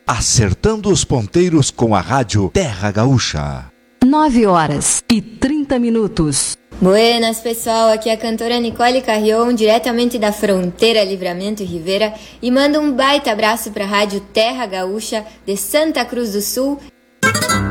acertando os ponteiros com a rádio Terra Gaúcha. 9h30. Buenas, pessoal, aqui é a cantora Nicole Carrion, diretamente da fronteira Livramento e Rivera, e mando um baita abraço para a rádio Terra Gaúcha de Santa Cruz do Sul